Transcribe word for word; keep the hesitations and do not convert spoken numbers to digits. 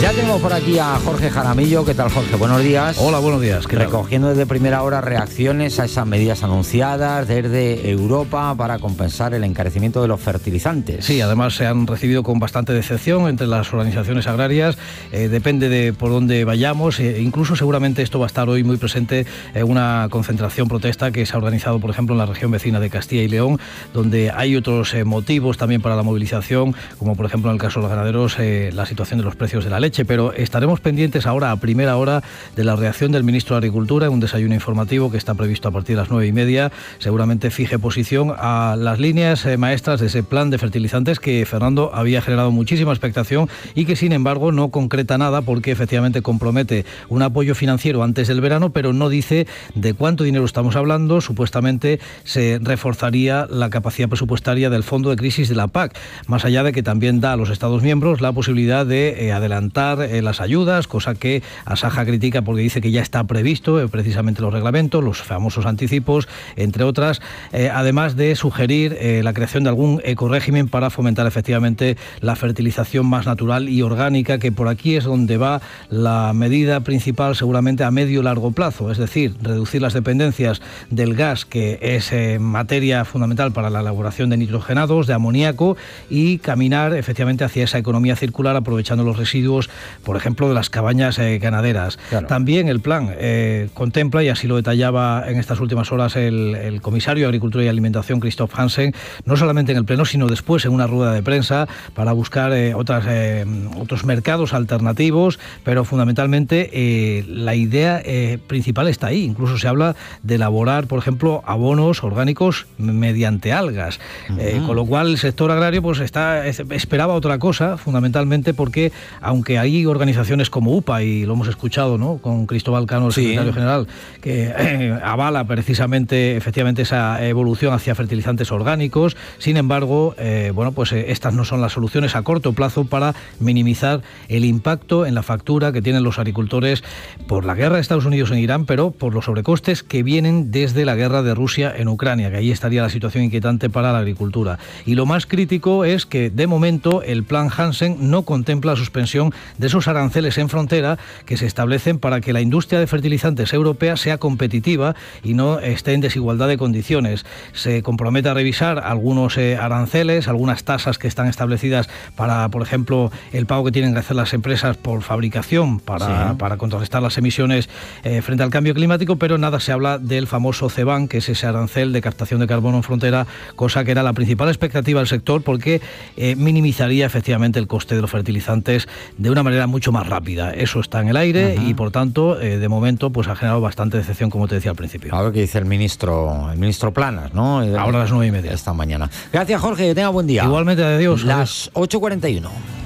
Ya tenemos por aquí a Jorge Jaramillo. ¿Qué tal, Jorge? Buenos días. Hola, buenos días. ¿Qué tal? Recogiendo desde primera hora reacciones a esas medidas anunciadas desde Europa para compensar el encarecimiento de los fertilizantes. Sí, además se han recibido con bastante decepción entre las organizaciones agrarias. Eh, depende de por dónde vayamos. Eh, incluso seguramente esto va a estar hoy muy presente en una concentración protesta que se ha organizado, por ejemplo, en la región vecina de Castilla y León, donde hay otros eh, motivos también para la movilización, como por ejemplo en el caso de los ganaderos, eh, la situación de los precios de la leche. Pero estaremos pendientes ahora a primera hora de la reacción del ministro de Agricultura en un desayuno informativo que está previsto a partir de las nueve y media. Seguramente fije posición a las líneas eh, maestras de ese plan de fertilizantes que, Fernando, había generado muchísima expectación y que sin embargo no concreta nada, porque efectivamente compromete un apoyo financiero antes del verano, pero no dice de cuánto dinero estamos hablando. Supuestamente se reforzaría la capacidad presupuestaria del fondo de crisis de la P A C, más allá de que también da a los Estados miembros la posibilidad de eh, adelantar eh, las ayudas, cosa que Asaja critica porque dice que ya está previsto eh, precisamente los reglamentos, los famosos anticipos, entre otras, eh, además de sugerir eh, la creación de algún ecorégimen para fomentar efectivamente la fertilización más natural y orgánica, que por aquí es donde va la medida principal seguramente a medio y largo plazo, es decir, reducir las dependencias del gas, que es eh, materia fundamental para la elaboración de nitrogenados, de amoníaco, y caminar efectivamente hacia esa economía circular aprovechando los residuos, por ejemplo, de las cabañas eh, ganaderas. Claro. También el plan eh, contempla, y así lo detallaba en estas últimas horas el, el comisario de Agricultura y Alimentación, Christoph Hansen, no solamente en el pleno, sino después en una rueda de prensa para buscar eh, otras, eh, otros mercados alternativos, pero fundamentalmente eh, la idea eh, principal está ahí. Incluso se habla de elaborar, por ejemplo, abonos orgánicos mediante algas, uh-huh. eh, con lo cual el sector agrario pues está esperaba otra cosa, fundamentalmente porque, aunque hay organizaciones como U P A, y lo hemos escuchado, ¿no?, con Cristóbal Cano, el sí. secretario general, que eh, avala precisamente efectivamente esa evolución hacia fertilizantes orgánicos, sin embargo, eh, bueno, pues eh, estas no son las soluciones a corto plazo para minimizar el impacto en la factura que tienen los agricultores por la guerra de Estados Unidos en Irán, pero por los sobrecostes que vienen desde la guerra de Rusia en Ucrania, que ahí estaría la situación inquietante para la agricultura. Y lo más crítico es que, de momento, el plan Hansen no contempla la suspensión de esos aranceles en frontera que se establecen para que la industria de fertilizantes europea sea competitiva y no esté en desigualdad de condiciones. Se compromete a revisar algunos eh, aranceles, algunas tasas que están establecidas para, por ejemplo, el pago que tienen que hacer las empresas por fabricación para, sí. para contrarrestar las emisiones eh, frente al cambio climático, pero nada se habla del famoso CEBAN, que es ese arancel de captación de carbono en frontera, cosa que era la principal expectativa del sector porque eh, minimizaría efectivamente el coste de los fertilizantes de una manera mucho más rápida. Eso está en el aire uh-huh. y, por tanto, eh, de momento pues ha generado bastante decepción, como te decía al principio. A ver qué dice el ministro, el ministro Planas, ¿no? Ahora a las nueve y media. Esta mañana. Gracias, Jorge, que tenga buen día. Igualmente, adiós. Las ocho cuarenta y uno.